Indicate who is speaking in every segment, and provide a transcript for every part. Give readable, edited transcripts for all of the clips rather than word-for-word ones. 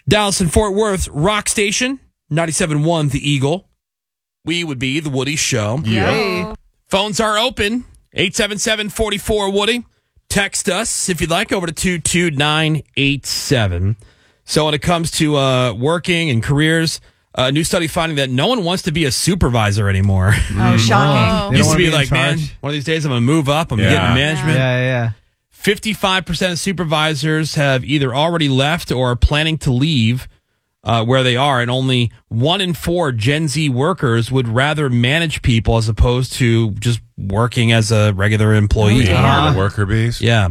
Speaker 1: Dallas and Fort Worth, Rock Station, 97.1 The Eagle. We would be The Woody Show.
Speaker 2: Yeah.
Speaker 1: Phones are open, 877-44-WOODY. Text us, if you'd like, over to 22987. So when it comes to working and careers, a new study finding that no one wants to be a supervisor anymore.
Speaker 3: Oh, shocking.
Speaker 1: Used to be like, man, one of these days I'm going to move up. I'm getting management.
Speaker 2: Yeah.
Speaker 1: 55% of supervisors have either already left or are planning to leave where they are, and only 1 in 4 Gen Z workers would rather manage people as opposed to just working as a regular employee.
Speaker 4: The worker bees.
Speaker 1: Yeah.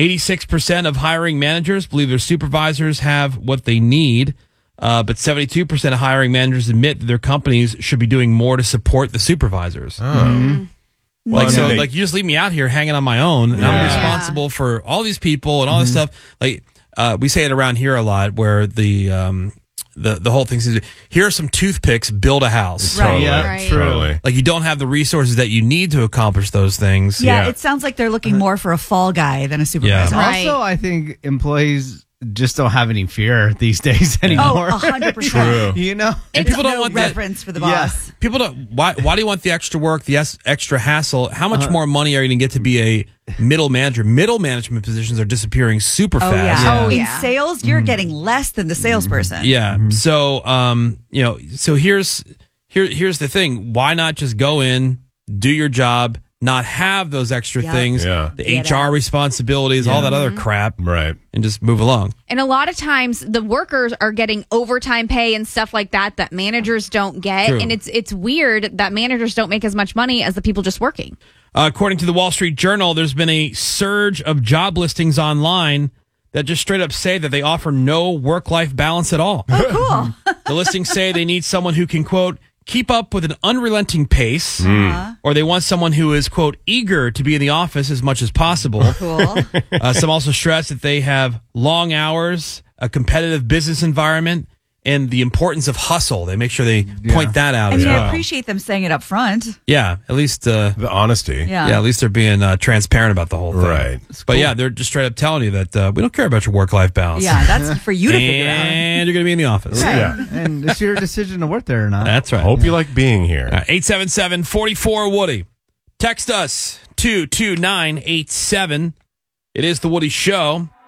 Speaker 1: 86% of hiring managers believe their supervisors have what they need, but 72% of hiring managers admit that their companies should be doing more to support the supervisors. Like, so, like, you just leave me out here hanging on my own, and I'm responsible for all these people and all this stuff. Like, we say it around here a lot, where the whole thing is, here are some toothpicks, build a house.
Speaker 4: Totally.
Speaker 3: Right.
Speaker 4: Totally.
Speaker 1: Like, you don't have the resources that you need to accomplish those things.
Speaker 3: Yeah, it sounds like they're looking more for a fall guy than a supervisor.
Speaker 1: Yeah.
Speaker 2: Also, I think employees just don't have any fear these days anymore.
Speaker 3: Oh, 100%.
Speaker 4: True.
Speaker 2: You know?
Speaker 1: And people don't want that.
Speaker 3: reverence for the boss.
Speaker 1: People don't. Why do you want the extra work, the extra hassle? How much more money are you going to get to be a middle manager? Middle management positions are disappearing super fast.
Speaker 3: Yeah.
Speaker 2: Yeah.
Speaker 3: In sales, you're getting less than the salesperson.
Speaker 1: Yeah. So, so here's the thing. Why not just go in, do your job, not have those extra things, the
Speaker 3: Get
Speaker 1: HR
Speaker 3: out.
Speaker 1: responsibilities, all that other crap,
Speaker 4: Right.
Speaker 1: and just move along.
Speaker 5: And a lot of times the workers are getting overtime pay and stuff like that managers don't get.
Speaker 1: True.
Speaker 5: And it's weird that managers don't make as much money as the people just working.
Speaker 1: According to the Wall Street Journal, there's been a surge of job listings online that just straight up say that they offer no work-life balance at all.
Speaker 3: Oh, cool.
Speaker 1: The listings say they need someone who can, quote, keep up with an unrelenting pace, or they want someone who is, quote, eager to be in the office as much as possible.
Speaker 3: Cool.
Speaker 1: Some also stress that they have long hours, a competitive business environment, and the importance of hustle. They make sure they point that out
Speaker 3: I
Speaker 1: as
Speaker 3: mean,
Speaker 1: well.
Speaker 3: I appreciate them saying it up front.
Speaker 1: Yeah, at least
Speaker 4: The honesty.
Speaker 3: Yeah.
Speaker 1: at least they're being transparent about the whole thing.
Speaker 4: Right.
Speaker 1: But yeah, they're just straight up telling you that we don't care about your work-life balance.
Speaker 3: Yeah, that's for you to figure out.
Speaker 1: And you're going to be in the office.
Speaker 3: Right.
Speaker 4: Yeah.
Speaker 2: And it's your decision to work there or not.
Speaker 1: That's right.
Speaker 4: Hope you like being here.
Speaker 1: 877-44-WOODY. Text us 22987. It is The Woody Show.